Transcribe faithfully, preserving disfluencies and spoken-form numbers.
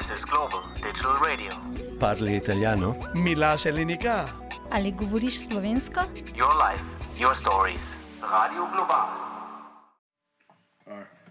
This is Global Digital Radio. Parli italiano? Mila Selenika. Ali govoriš slovensko? Your life, your stories. Radio Global. All right.